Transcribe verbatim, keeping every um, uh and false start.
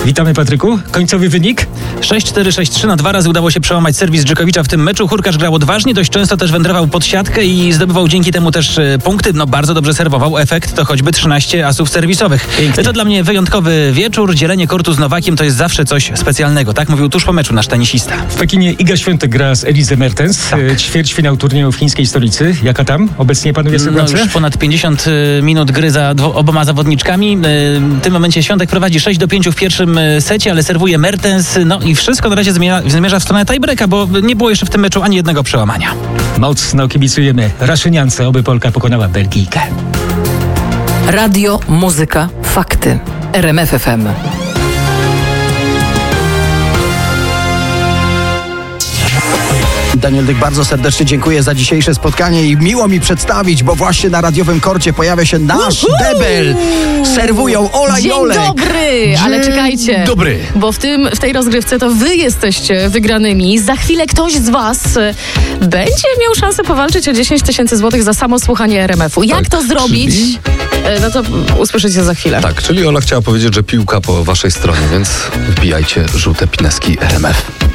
Witamy, Patryku. Końcowy wynik? sześć cztery sześć trzy. Na dwa razy udało się przełamać serwis Dżykowicza w tym meczu. Hurkacz grał odważnie, dość często też wędrował pod siatkę i zdobywał dzięki temu też e, punkty. No bardzo dobrze serwował. Efekt to choćby trzynaście asów serwisowych. Pięknie. To dla mnie wyjątkowy wieczór. Dzielenie kortu z Nowakiem to jest zawsze coś specjalnego. Tak mówił tuż po meczu nasz tenisista. W Pekinie Iga Świątek gra z Elise Mertens. Tak. E, Ćwierćfinał turnieju w chińskiej stolicy. Jaka tam obecnie panuje No sytuacja? już ponad pięćdziesiąt minut gry za dwo, oboma zawodniczkami. W tym momencie Świątek prowadzi sześć do pięciu w pierwszym secie, ale serwuje Mertens. No i wszystko na razie zmierza, zmierza w stronę tiebreaka, bo nie było jeszcze w tym meczu ani jednego przełamania. Mocno kibicujemy Raszyniance, oby Polka pokonała Belgijkę. Radio, muzyka, fakty. R M F F M. Daniel Dyk, bardzo serdecznie dziękuję za dzisiejsze spotkanie i miło mi przedstawić, bo właśnie na radiowym korcie pojawia się nasz debel. Serwują Ola i Dzień Olek. dobry, ale Dzień czekajcie. dobry. Bo w, tym, w tej rozgrywce to wy jesteście wygranymi. Za chwilę ktoś z was e, będzie miał szansę powalczyć o dziesięć tysięcy złotych za samo słuchanie R M F-u. Jak Tak, to zrobić? czyli- E, No to usłyszycie za chwilę. Tak, czyli Ola chciała powiedzieć, że piłka po waszej stronie, więc wbijajcie żółte pineski R M F.